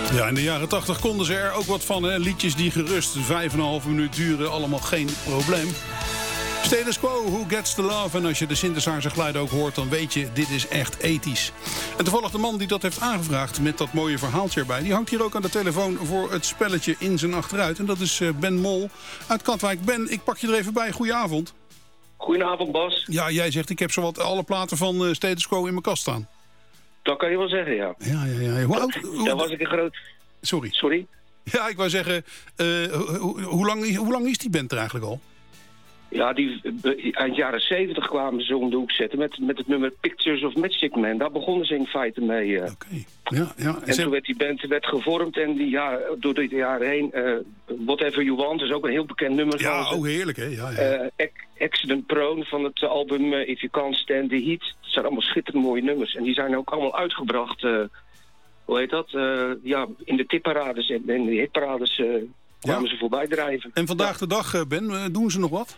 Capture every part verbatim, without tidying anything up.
Ja, in de jaren tachtig konden ze er ook wat van, hè? Liedjes die gerust vijf en een halve minuut duren, allemaal geen probleem. Status Quo, Who Gets the Love? En als je de synthesizer geluiden ook hoort, dan weet je, dit is echt ethisch. En toevallig de man die dat heeft aangevraagd met dat mooie verhaaltje erbij, die hangt hier ook aan de telefoon voor het spelletje In zijn Achteruit. En dat is Ben Mol uit Katwijk. Ben, ik pak je er even bij. Goedenavond. Goedenavond, Bas. Ja, jij zegt, ik heb zowat alle platen van Status Quo in mijn kast staan. Dat kan je wel zeggen, ja. Ja, ja, ja. Hoe oud? Hoe... Daar was ik een groot... Sorry. Sorry? Ja, ik wou zeggen, uh, hoe, hoe, lang, hoe lang is die band er eigenlijk al? Ja, die, eind jaren zeventig kwamen ze om de hoek zetten met, met het nummer Pictures of Magic Man. Daar begonnen ze in feite mee. Uh. Oké, okay. ja, ja. En, en ze... toen werd die band werd gevormd en die, ja, door de jaren heen... Uh, Whatever You Want is ook een heel bekend nummer. Ja, van oh heerlijk, hè? Ja, ja. Uh, Accident Prone van het album uh, If You Can't Stand the Heat. Het zijn allemaal schitterend mooie nummers. En die zijn ook allemaal uitgebracht... Uh, hoe heet dat? Uh, ja, in de tipparades en in de hitparades uh, kwamen ja. ze voorbij drijven. En vandaag ja. de dag, Ben, doen ze nog wat?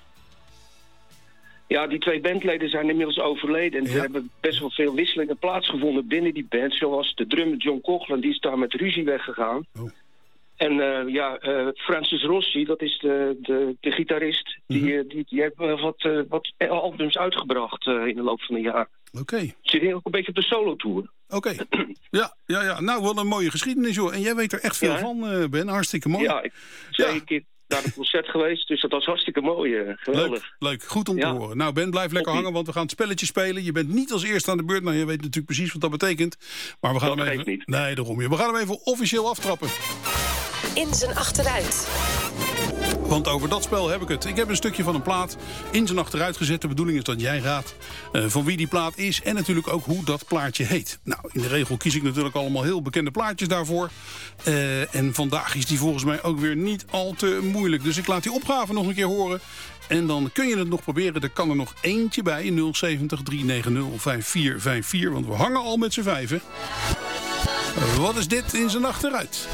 Ja, die twee bandleden zijn inmiddels overleden. En ja. er hebben best wel veel wisselingen plaatsgevonden binnen die band. Zoals de drummer John Coughlin, die is daar met ruzie weggegaan. Oh. En uh, ja, uh, Francis Rossi, dat is de, de, de gitarist, die, mm-hmm. die, die heeft uh, wat, uh, wat albums uitgebracht uh, in de loop van een jaar. Oké. Okay. Zit ook een beetje op de solo-tour. Oké. Okay. Ja, ja, ja. Nou, wat een mooie geschiedenis, joh. En jij weet er echt veel ja, van, uh, Ben. Hartstikke mooi. Ja, ik ben ja. een keer naar een concert geweest, dus dat was hartstikke mooi. Uh, geweldig. Leuk, leuk. Goed om ja. te horen. Nou, Ben, blijf lekker hangen, want we gaan het spelletje spelen. Je bent niet als eerste aan de beurt, maar je weet natuurlijk precies wat dat betekent. Maar we gaan dat hem even... niet. Nee, daarom. We gaan hem even officieel aftrappen. In zijn achteruit. Want over dat spel heb ik het. Ik heb een stukje van een plaat in zijn achteruit gezet. De bedoeling is dat jij raadt uh, van wie die plaat is. En natuurlijk ook hoe dat plaatje heet. Nou, in de regel kies ik natuurlijk allemaal heel bekende plaatjes daarvoor. Uh, en vandaag is die volgens mij ook weer niet al te moeilijk. Dus ik laat die opgave nog een keer horen. En dan kun je het nog proberen. Er kan er nog eentje bij. nul zeventig, driehonderdnegentig, vijfenvijftig vijfenvijftig. Want we hangen al met z'n vijven. Uh, wat is dit in zijn achteruit?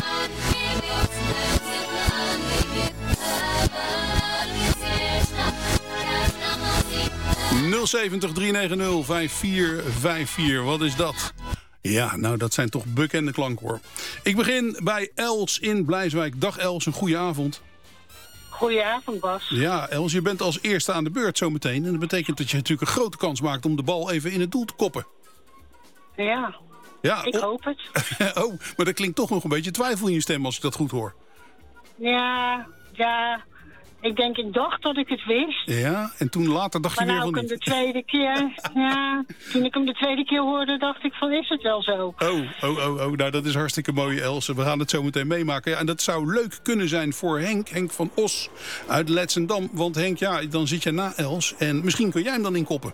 nul zeventig, driehonderdnegentig, vijfenvijftig vijfenvijftig. Wat is dat? Ja, nou dat zijn toch bekende klanken, hoor. Ik begin bij Els in Blijswijk. Dag Els, een goede avond. Goedenavond, Bas. Ja, Els, je bent als eerste aan de beurt zometeen. En dat betekent dat je natuurlijk een grote kans maakt om de bal even in het doel te koppen. Ja, ja ik oh. hoop het. Oh, maar dat klinkt toch nog een beetje twijfel in je stem als ik dat goed hoor. Ja, ja... Ik denk, ik dacht dat ik het wist. Ja, en toen later dacht maar je weer nou van niet. Maar nou, de tweede keer, ja, toen ik hem de tweede keer hoorde, dacht ik van, is het wel zo? Oh, oh, oh, oh, nou dat is hartstikke mooi, Else. We gaan het zo meteen meemaken. Ja, en dat zou leuk kunnen zijn voor Henk, Henk van Os uit Ledsendam. Want Henk, ja, dan zit je na Els en misschien kun jij hem dan inkoppen.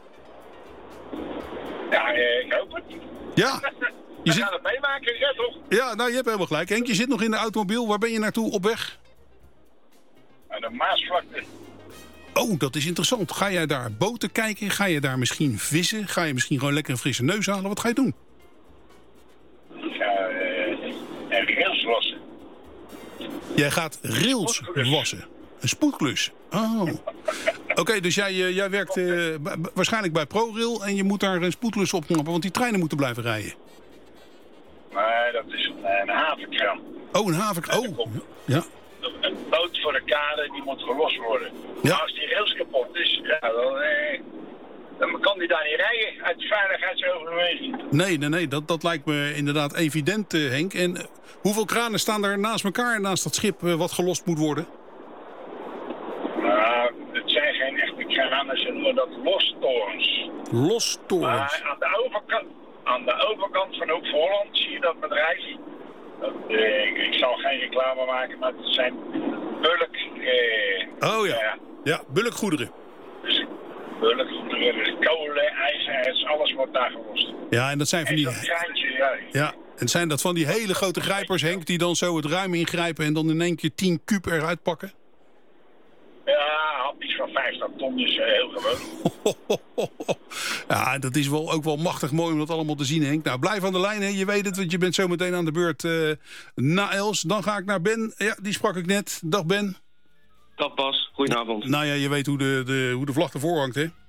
Ja, ik hoop het. Ja. Je We zit... gaan het meemaken, ja toch? Ja, nou je hebt helemaal gelijk. Henk, je zit nog in de automobiel. Waar ben je naartoe op weg? Aan de Maasvlakte. Oh, dat is interessant. Ga jij daar boten kijken? Ga je daar misschien vissen? Ga je misschien gewoon lekker een frisse neus halen? Wat ga je doen? Ik ga uh, rails wassen. Jij gaat rails wassen? Een spoedklus? Oh. Oké, okay, dus jij, uh, jij werkt uh, b- waarschijnlijk bij ProRail en je moet daar een spoedklus opknappen, want die treinen moeten blijven rijden. Nee, dat is een, een havenkram. Oh, een havenkram. Oh, ja. Een boot voor de kade, die moet gelost worden. Ja. Maar als die rails kapot is, ja, dan, eh, dan kan die daar niet rijden uit veiligheidsoverweging. Nee, nee, nee, dat, dat lijkt me inderdaad evident, uh, Henk. En uh, hoeveel kranen staan er naast elkaar, naast dat schip uh, wat gelost moet worden? Nou, het zijn geen echte kranen, ze noemen dat lostorens. Lostorens? Maar aan de overkant, aan de overkant van Hoek van Holland zie je dat bedrijf. Dat, uh, ik, ik zal geen reclame maken, maar het zijn bulk... Uh, oh ja, ja, ja bulkgoederen. Dus bulkgoederen, kolen, ijzer, alles wordt daar gelost. Ja, en dat zijn van die... En dat kraantje, ja. Ja, en zijn dat van die hele grote grijpers, Henk, die dan zo het ruim ingrijpen en dan in één keer tien kuub eruit pakken? Ja, hapjes van vijftig ton is uh, heel gewoon. Ja, dat is wel, ook wel machtig mooi om dat allemaal te zien, Henk. Nou, blijf aan de lijn, hè. Je weet het, want je bent zo meteen aan de beurt uh, na Els. Dan ga ik naar Ben. Ja, die sprak ik net. Dag Ben. Dag Bas, goedenavond. Nou ja, je weet hoe de, de, hoe de vlag ervoor hangt, hè?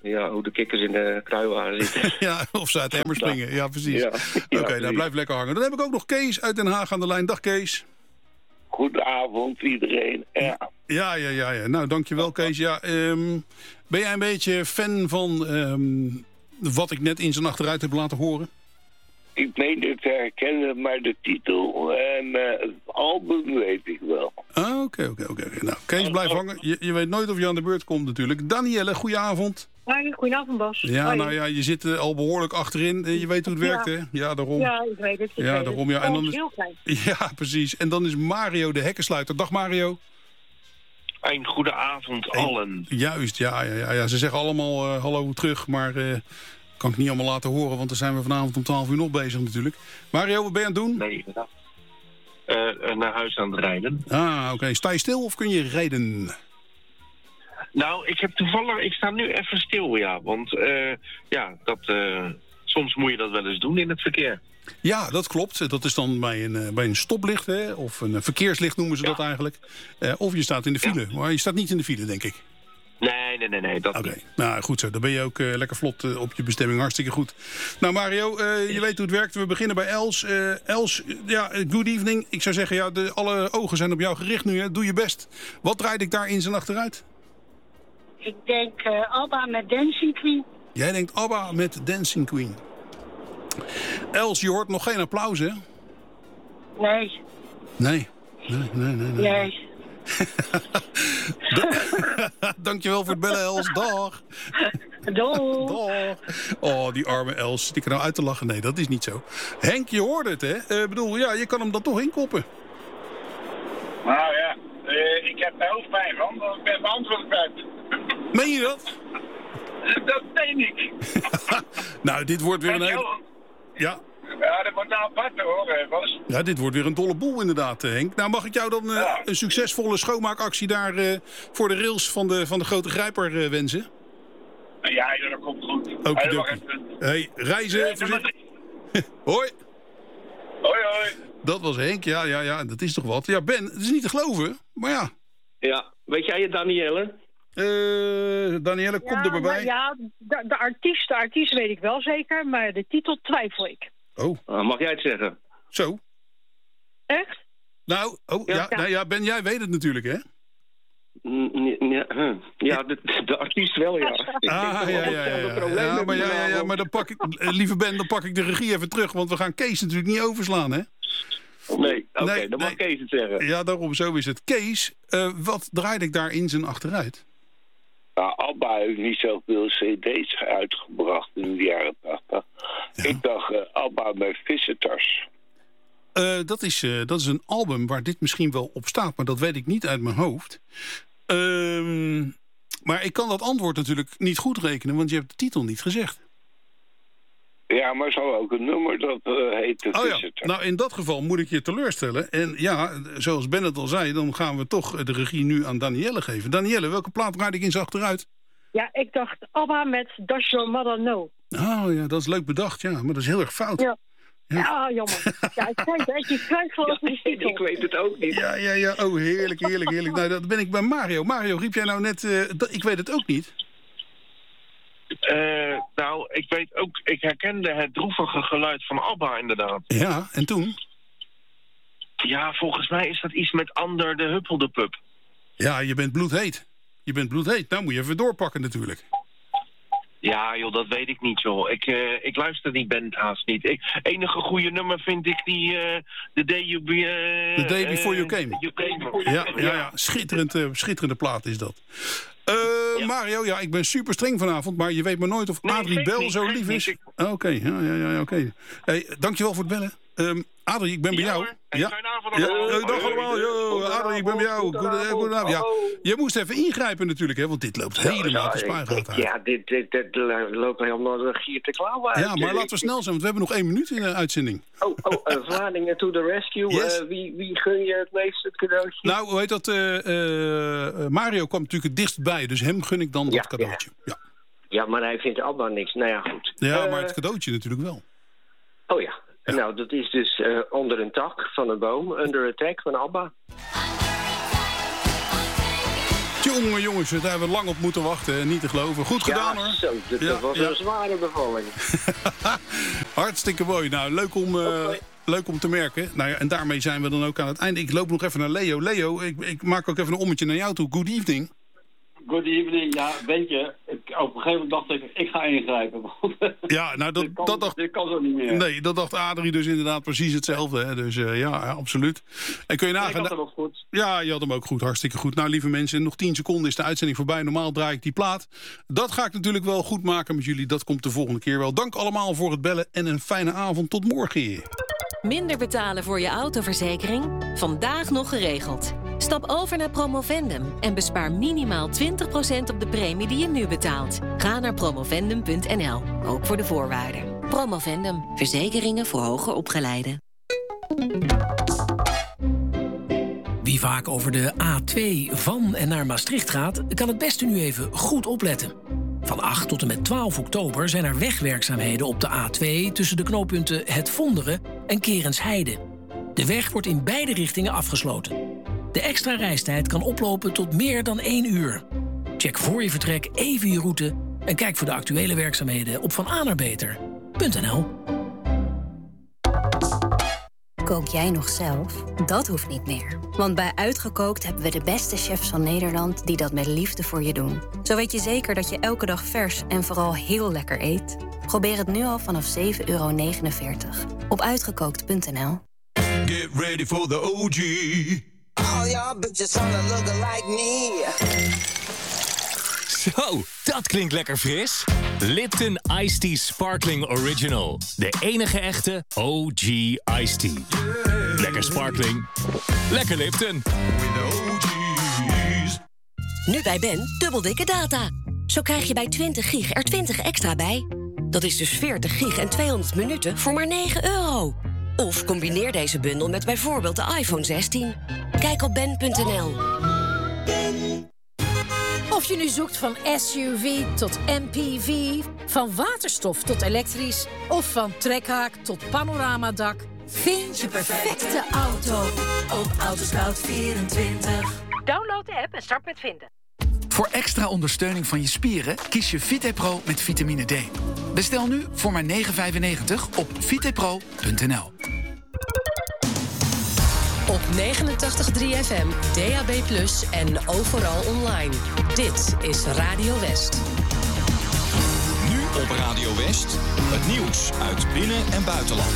ja, hoe de kikkers in de kruiwagen zitten. Ja, of ze uit de emmer springen. Ja, precies. Ja. Oké, okay, Ja, nou blijf lekker hangen. Dan heb ik ook nog Kees uit Den Haag aan de lijn. Dag Kees. Goedenavond iedereen. Ja. Ja, ja, ja, ja. Nou, dankjewel Kees. Ja, um, ben jij een beetje fan van um, wat ik net in zijn achteruit heb laten horen? Ik meen het te herkennen, maar de titel en uh, het album weet ik wel. Ah, oké, oké, oké. Nou, Kees, blijf hangen. Je, je weet nooit of je aan de beurt komt natuurlijk. Danielle, goedenavond. Hoi, goedenavond Bas. Ja, Hoi. nou ja, je zit uh, al behoorlijk achterin. Je weet hoe het werkt, Ja. hè? Ja, daarom. Ja, ik weet het. Ik Ja, weet daarom, het. ja. En dan Oh, is- heel klein. Ja, precies. En dan is Mario de hekkensluiter. Dag Mario. Een goede avond Hey. allen. Juist, ja, ja, ja, ja. Ze zeggen allemaal uh, hallo terug, maar uh, kan ik niet allemaal laten horen, want dan zijn we vanavond om twaalf uur nog bezig natuurlijk. Mario, wat ben je aan het doen? Nee, inderdaad. Uh, naar huis aan het rijden. Ah, oké. Okay. Sta je stil of kun je rijden? Nou, ik heb toevallig... Ik sta nu even stil, ja. Want uh, ja, dat, uh, soms moet je dat wel eens doen in het verkeer. Ja, dat klopt. Dat is dan bij een, uh, bij een stoplicht, hè? Of een uh, verkeerslicht noemen ze Ja. dat eigenlijk. Uh, of je staat in de file. Ja. Maar je staat niet in de file, denk ik. Nee, nee, nee, nee. Oké, okay. Nou goed zo. Dan ben je ook uh, lekker vlot uh, op je bestemming. Hartstikke goed. Nou Mario, uh, je weet hoe het werkt. We beginnen bij Els. Uh, Els, ja, good evening. Ik zou zeggen, ja, de, alle ogen zijn op jou gericht nu. Hè? Doe je best. Wat draaide ik daar in zijn achteruit? Ik denk uh, Alba met Dancing Queen. Jij denkt ABBA met Dancing Queen. Els, je hoort nog geen applaus, hè? Nee, Nee. Nee, nee, nee. nee. nee. Dankjewel voor het bellen, Els. Dag. Doei. Dag. Oh, die arme Els. Die kan nou uit te lachen. Nee, dat is niet zo. Henk, je hoorde het, hè? Ik uh, bedoel, ja, je kan hem dan toch inkoppen. Nou ja, uh, ik heb er hoofdpijn van, want ik ben mijn antwoord kwijt. Meen je dat? Dat meen ik. Nou, dit wordt weer een hele... Johan, Ja. ja, dat wordt nou apart hoor, Bas. Ja, dit wordt weer een dolle boel inderdaad, Henk. Nou, mag ik jou dan uh, Ja. een succesvolle schoonmaakactie daar uh, voor de rails van de, van de grote grijper uh, wensen? Ja, dat komt goed. Okidoki. Hey, wacht even. Hey, reizen, Ja, voorzichtig. Hoi. Hoi, hoi. Dat was Henk, ja, ja, ja, dat is toch wat. Ja, Ben, het is niet te geloven, maar ja. Ja, weet jij het, Danielle? Uh, Danielle, kom er maar bij. Ja, de, de, artiest, de artiest weet ik wel zeker, maar de titel twijfel ik. Oh, Uh, mag jij het zeggen? zo. Echt? Nou, oh, ja, Ja. nou ja, Ben, jij weet het natuurlijk, hè? Mm, Ja, huh. ja de, de artiest wel, ja. Ik denk Ah, dat we ja, ja, hetzelfde ja, ja. probleem Ja, hebben maar, ja, ja, ja, vanavond. maar dan pak ik, eh, lieve Ben, dan pak ik de regie even terug, want we gaan Kees natuurlijk niet overslaan, hè? Nee, oké, Nee, dan mag nee. Kees het zeggen. Ja, daarom, zo is het. Kees, uh, wat draaide ik daar in zijn achteruit? Nou, Abba heeft niet zoveel cd's uitgebracht in de jaren tachtig. Ja. Ik dacht uh, Abba met Visitors. Uh, dat, is, uh, dat is een album waar dit misschien wel op staat, maar dat weet ik niet uit mijn hoofd. Uh, maar ik kan dat antwoord natuurlijk niet goed rekenen, want je hebt de titel niet gezegd. Ja, maar zo ook een nummer dat uh, heet de Oh ja, Visitor. nou in dat geval moet ik je teleurstellen. En ja, zoals Ben het al zei, dan gaan we toch de regie nu aan Danielle geven. Danielle, welke plaat draaide ik in zijn achteruit? Ja, ik dacht Alba met Does Your Mother Know. Oh ja, dat is leuk bedacht, ja, maar dat is heel erg fout. Ja. Ja. Ja, jammer. Ja, ik denk dat je twijfel over de titel. Ik weet het ook niet. Ja, ja, ja. Oh, heerlijk, heerlijk, heerlijk. Nou, dat ben ik bij Mario. Mario, riep jij nou net... Uh, dat, ik weet het ook niet. Uh, nou, ik weet ook... Ik herkende het droevige geluid van Abba inderdaad. Ja, en toen? Ja, volgens mij is dat iets met Ander de Huppel de Pup. Ja, je bent bloedheet. Je bent bloedheet. Nou moet je even doorpakken natuurlijk. Ja, joh, dat weet ik niet, joh. Ik, uh, ik luister die band haast niet. Ik, enige goede nummer vind ik die... Uh, The Day You Be... Uh, The Day Before You Came. You came. Ja, ja, ja. Schitterend, uh, schitterende plaat is dat. Uh, ja. Mario, ja, ik ben super streng vanavond, maar je weet maar nooit of Nee, Adrie geeft Bel niet, zo geeft lief niet. is. Ik- Oké, okay, ja, ja, ja, oké. Okay. Hey, dankjewel voor het bellen. Um, Adrie, ik ben bij Ja, jou. hoor. Hey, Ja, fijne avond ja. allemaal. Hey, dag Hoi, hoi. allemaal. Yo, Adrie, ik ben bij jou. Goedenavond. Goedenavond. Ja, je moest even ingrijpen natuurlijk, hè, want dit loopt helemaal de spuigaat uit. Ja, dit, dit, dit loopt helemaal de gier te klauwen uit. Ja, maar laten we snel zijn, want we hebben nog één minuut in de uitzending. Oh, oh uh, Vlaardingen to the rescue. Yes. Uh, wie, wie gun je het meest het cadeautje? Nou, hoe heet dat? Uh, uh, Mario kwam natuurlijk het dichtst bij, dus hem gun ik dan dat Ja, cadeautje. Ja, Ja, maar hij vindt Abba niks. Nou ja, goed. ja Uh, maar het cadeautje natuurlijk wel. Oh ja. Ja. Nou, dat is dus uh, onder een tak van een boom. Under Attack van Abba. Jongen, jongens, daar hebben we lang op moeten wachten. Niet te geloven. Goed gedaan, ja, hoor. Zo, dit ja, was ja. een zware bevalling. Hartstikke mooi. Nou, leuk om, uh, okay. leuk om te merken. Nou ja, en daarmee zijn we dan ook aan het einde. Ik loop nog even naar Leo. Leo, ik, ik maak ook even een ommetje naar jou toe. Good evening. Good evening. Ja, weet je, ik, op een gegeven moment dacht ik, ik ga ingrijpen. Ja, nou, dat, dit, kan, dat dacht... dit kan zo niet meer. Nee, dat dacht Adrie dus inderdaad precies hetzelfde. Hè? Dus uh, ja, ja, absoluut. En kun je nagaan... Ik had hem ook goed. Ja, je had hem ook goed. Hartstikke goed. Nou, lieve mensen, nog tien seconden is de uitzending voorbij. Normaal draai ik die plaat. Dat ga ik natuurlijk wel goed maken met jullie. Dat komt de volgende keer wel. Dank allemaal voor het bellen en een fijne avond. Tot morgen. Minder betalen voor je autoverzekering? Vandaag nog geregeld. Stap over naar Promovendum en bespaar minimaal twintig procent op de premie die je nu betaalt. Ga naar promovendum punt n l, ook voor de voorwaarden. Promovendum, verzekeringen voor hoger opgeleiden. Wie vaak over de A twee van en naar Maastricht gaat, kan het beste nu even goed opletten. Van acht tot en met twaalf oktober zijn er wegwerkzaamheden op de A twee... tussen de knooppunten Het Vonderen en Kerensheide. De weg wordt in beide richtingen afgesloten. De extra reistijd kan oplopen tot meer dan één uur. Check voor je vertrek even je route en kijk voor de actuele werkzaamheden op van a naar beter punt n l. Kook jij nog zelf? Dat hoeft niet meer. Want bij Uitgekookt hebben we de beste chefs van Nederland die dat met liefde voor je doen. Zo weet je zeker dat je elke dag vers en vooral heel lekker eet. Probeer het nu al vanaf zeven euro negenenveertig op uitgekookt punt n l. Get ready for the O G. All y'all bitches wanna look like me. Zo, dat klinkt lekker fris. Lipton Iced Tea Sparkling Original. De enige echte O G Iced Tea. Yeah. Lekker sparkling. Lekker Lipton. Nu bij Ben, dubbel dikke data. Zo krijg je bij twintig gig er twintig extra bij. Dat is dus veertig gig en tweehonderd minuten voor maar negen euro. Of combineer deze bundel met bijvoorbeeld de iPhone zestien. Kijk op ben punt n l. Of je nu zoekt van S U V tot M P V, van waterstof tot elektrisch... of van trekhaak tot panoramadak... vind je perfecte auto op Autoscout vierentwintig. Download de app en start met vinden. Voor extra ondersteuning van je spieren kies je VitePro met vitamine D. Bestel nu voor maar negen vijfennegentig op vitepro punt n l. Op negenentachtig komma drie F M, D A B plus, en overal online. Dit is Radio West. Nu op Radio West, het nieuws uit binnen- en buitenland.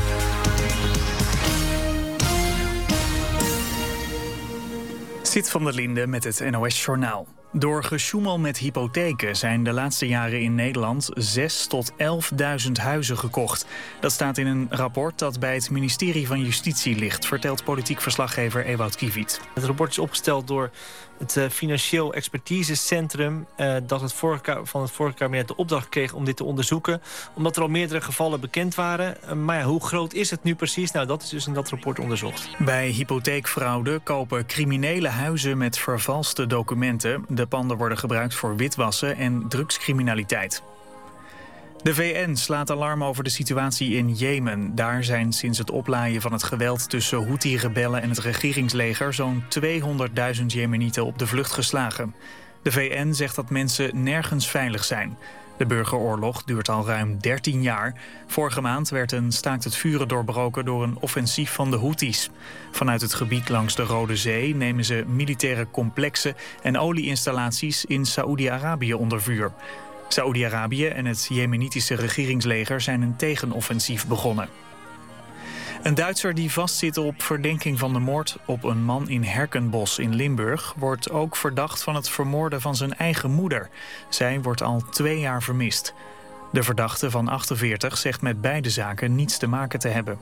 Sid van der Linde met het N O S-journaal. Door gesjoemel met hypotheken zijn de laatste jaren in Nederland zes tot elfduizend huizen gekocht. Dat staat in een rapport dat bij het ministerie van Justitie ligt, vertelt politiek verslaggever Ewout Kiewiet. Het rapport is opgesteld door het uh, Financieel Expertisecentrum... Uh, dat het vorige, van het vorige kabinet de opdracht kreeg om dit te onderzoeken. Omdat er al meerdere gevallen bekend waren. Uh, maar ja, hoe groot is het nu precies? Nou, dat is dus in dat rapport onderzocht. Bij hypotheekfraude kopen criminelen huizen met vervalste documenten. De panden worden gebruikt voor witwassen en drugscriminaliteit. De V N slaat alarm over de situatie in Jemen. Daar zijn sinds het oplaaien van het geweld tussen Houthi-rebellen en het regeringsleger zo'n tweehonderdduizend Jemenieten op de vlucht geslagen. De V N zegt dat mensen nergens veilig zijn. De burgeroorlog duurt al ruim dertien jaar. Vorige maand werd een staakt het vuren doorbroken door een offensief van de Houthis. Vanuit het gebied langs de Rode Zee nemen ze militaire complexen en olieinstallaties in Saoedi-Arabië onder vuur. Saoedi-Arabië en het Jemenitische regeringsleger zijn een tegenoffensief begonnen. Een Duitser die vastzit op verdenking van de moord op een man in Herkenbos in Limburg wordt ook verdacht van het vermoorden van zijn eigen moeder. Zij wordt al twee jaar vermist. De verdachte van achtenveertig zegt met beide zaken niets te maken te hebben.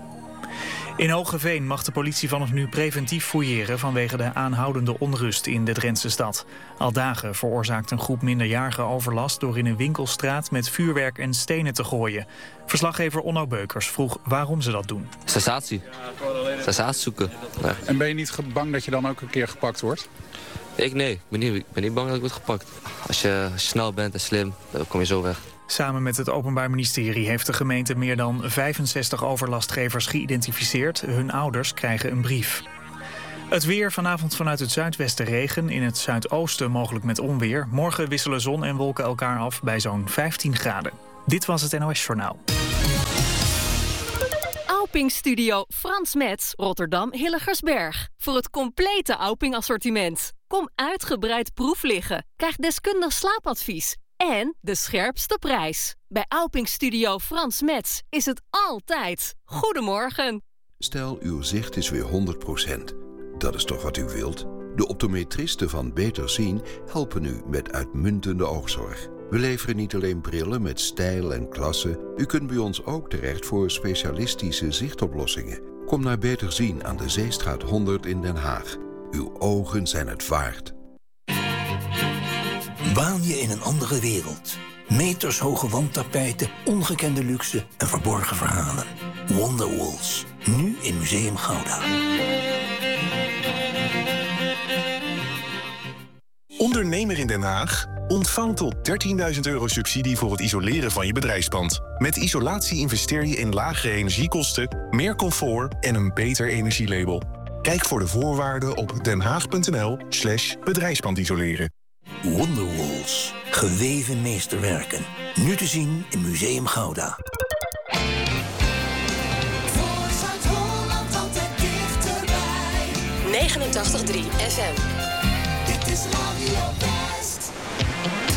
In Hoogeveen mag de politie vanaf nu preventief fouilleren vanwege de aanhoudende onrust in de Drentse stad. Al dagen veroorzaakt een groep minderjarigen overlast door in een winkelstraat met vuurwerk en stenen te gooien. Verslaggever Onno Beukers vroeg waarom ze dat doen. Sensatie. Sensatie zoeken. Ja. En ben je niet bang dat je dan ook een keer gepakt wordt? Ik nee, ik ben niet, ik ben niet bang dat ik word gepakt. Als je snel bent en slim, dan kom je zo weg. Samen met het Openbaar Ministerie heeft de gemeente meer dan vijfenzestig overlastgevers geïdentificeerd. Hun ouders krijgen een brief. Het weer, vanavond vanuit het zuidwesten regen. In het zuidoosten mogelijk met onweer. Morgen wisselen zon en wolken elkaar af bij zo'n vijftien graden. Dit was het N O S Journaal. Auping Studio Frans Metz, Rotterdam Hilligersberg. Voor het complete Auping assortiment. Kom uitgebreid proef liggen. Krijg deskundig slaapadvies. En de scherpste prijs. Bij Auping Studio Frans Metz is het altijd. Goedemorgen. Stel, uw zicht is weer honderd procent. Dat is toch wat u wilt? De optometristen van Beter Zien helpen u met uitmuntende oogzorg. We leveren niet alleen brillen met stijl en klasse. U kunt bij ons ook terecht voor specialistische zichtoplossingen. Kom naar Beter Zien aan de Zeestraat honderd in Den Haag. Uw ogen zijn het waard. Waan je in een andere wereld. Metershoge wandtapijten, ongekende luxe en verborgen verhalen. Wonderwalls, nu in Museum Gouda. Ondernemer in Den Haag? Ontvang tot dertienduizend euro subsidie voor het isoleren van je bedrijfspand. Met isolatie investeer je in lagere energiekosten, meer comfort en een beter energielabel. Kijk voor de voorwaarden op denhaag.nl slash bedrijfspandisoleren. Wonderwalls, geweven meesterwerken. Nu te zien in Museum Gouda. Voor Zuid-Holland altijd dichterbij. negenentachtig komma drie F M. Dit is Radio